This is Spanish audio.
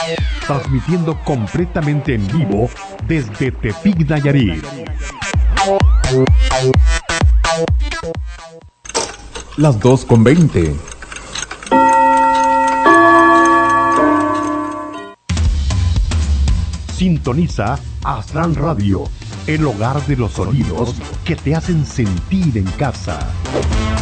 Transmitiendo completamente en vivo desde Tepic, Nayarit. Las 2:20. Sintoniza Aztlán Radio, el hogar de los sonidos que te hacen sentir en casa.